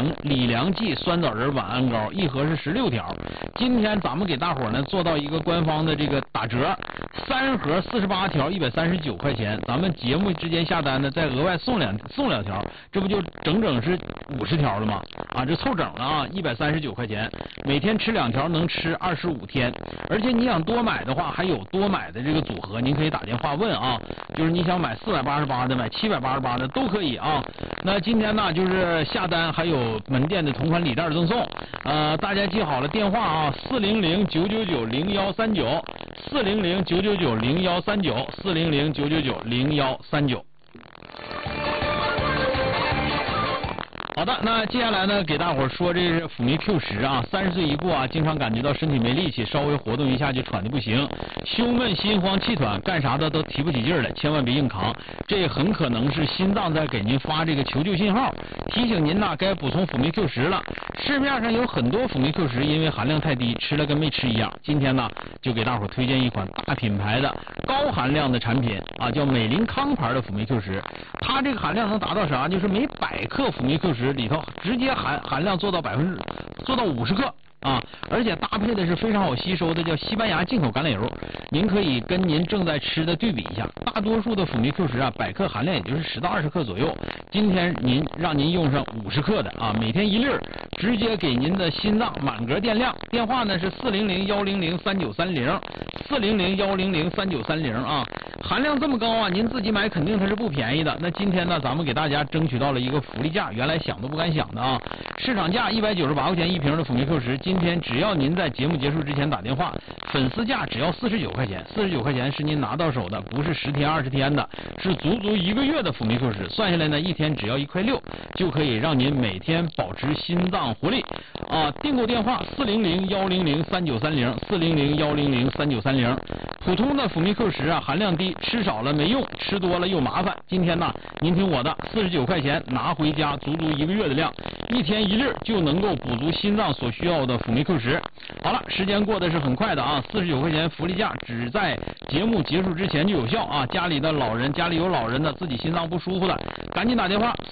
李良记酸枣仁晚安膏，一盒是16条。今天咱们给大伙呢做到一个官方的这个打折，3盒48条139块钱，咱们节目之间下单呢再额外送两条，这不就整是50条了吗？啊，这凑整了啊，139块钱，每天吃2条能吃25天，而且你想多买的话，还有多买的这个组合，您可以打电话问啊，就是你想买488的，买788的都可以啊。那今天呢，就是下单还有门店的同款礼袋赠送，大家记好了电话啊，400-999-0139，400-999-0139，400-999-0139。好的，那接下来呢，给大伙儿说这是辅酶 Q10啊，30岁一过啊，经常感觉到身体没力气，稍微活动一下就喘得不行，胸闷、心慌、气喘，干啥的都提不起劲儿来，千万别硬扛，这很可能是心脏在给您发这个求救信号，提醒您呐该补充辅酶 Q10了。市面上有很多辅酶 Q10，因为含量太低，吃了跟没吃一样。今天呢，就给大伙儿推荐一款大品牌的高含量的产品啊，叫美林康牌的辅酶 Q10，它这个含量能达到啥？就是每100克辅酶 Q10里头直接含量做到50克啊，而且搭配的是非常好吸收的叫西班牙进口橄榄油，您可以跟您正在吃的对比一下，大多数的辅酶 Q10啊，100克含量也就是10到20克左右，今天让您用上50克的啊，每天1粒，直接给您的心脏满格电量。电话呢是400-100-3930，400-100-3930啊，含量这么高啊，您自己买肯定它是不便宜的。那今天呢，咱们给大家争取到了一个福利价，原来想都不敢想的啊，市场价198块钱一瓶的辅酶 Q10，今天只要您在节目结束之前打电话，粉丝价只要49块钱，49块钱是您拿到手的，不是10天20天的，是足足1个月的辅酶 Q10，算下来呢，一天只要1块6，就可以让您每天保持心脏活力啊！订购电话400-100-3930，400-100-3930。普通的辅酶 Q10啊，含量低，吃少了没用，吃多了又麻烦。今天呢，您听我的，49块钱拿回家，足足1个月的量，一天1粒就能够补足心脏所需要的辅酶 Q10。好了，时间过得是很快的啊，49块钱福利价只在节目结束之前就有效啊！家里有老人的，自己心脏不舒服的，赶紧打电话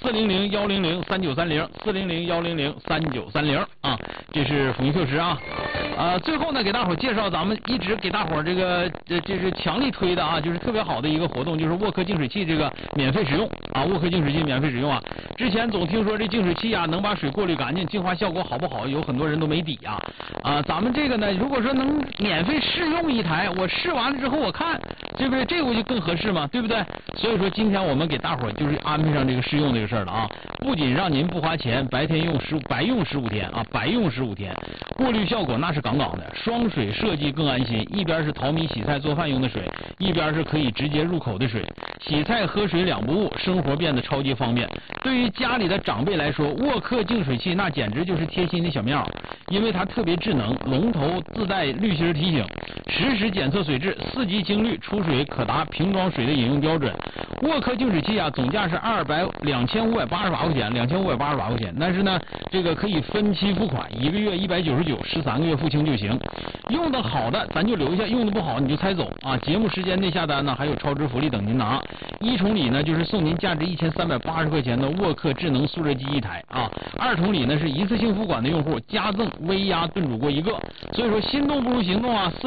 400-100-3930，400-100-3930啊！这是辅酶 Q10啊。最后呢，给大伙介绍咱们一直给大伙这是强力推的啊，就是特别好的一个活动，就是沃克净水器这个免费使用啊，沃克净水器免费使用啊。之前总听说这净水器啊能把水过滤干净，净化效果好不好，有很多人都没底啊。咱们这个呢，如果说能免费试用一台，我试完了之后我看，对不对？这个就更合适嘛，对不对？所以说今天我们给大伙就是安排上这个试用这个事儿了啊，不仅让您不花钱，白用15天啊，白用15天，过滤效果那是杠杠的，双水设计更安心，一边是淘米洗菜做饭用的水，一边是可以直接入口的水，洗菜喝水两不误，生活变得超级方便。对于家里的长辈来说，沃克净水器那简直就是贴心的小棉袄，因为它特别智能，龙头自带滤芯提醒，实时检测水质，4级清滤，出水可达瓶装水的饮用标准。沃克净水器啊，总价是2588块钱，2588块钱，但是呢，这个可以分期付款，1个月199，13个月付清就行。用的好的咱就留下，用的不好你就拆走啊！节目时间内下单呢，还有超值福利等您拿。1重礼呢，就是送您价值1380块钱的沃克智能速热机1台啊；2重礼呢是一次性付款的用户加赠微压炖煮锅1个。所以说心动不如行动啊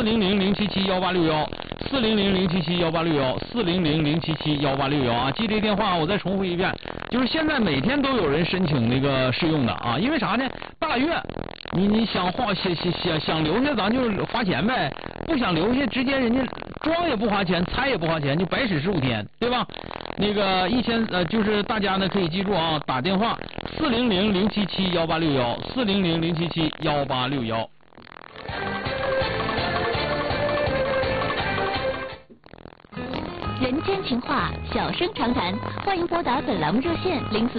！400-077-1861，400-077-1861，400-077-1861啊！记这电话我再重复一遍，就是现在每天都有人申请那个试用的啊，因为啥呢？大月你想留下咱就花钱呗，不想留下直接人家装也不花钱，拆也不花钱，就白使15天，对吧？那个就是大家呢可以记住啊，打电话400-077-1861，400-077-1861。 人间情话，小声长谈，欢迎拨打本栏目热线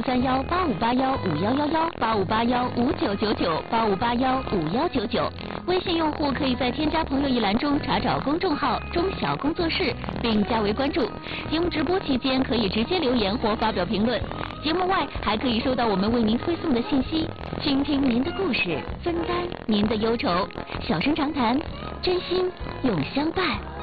0431-8581-5111，8581-5999，8581-5199。微信用户可以在添加朋友一栏中查找公众号“中小工作室”，并加为关注。节目直播期间可以直接留言或发表评论，节目外还可以收到我们为您推送的信息，倾听您的故事，分担您的忧愁。小声长谈，真心永相伴。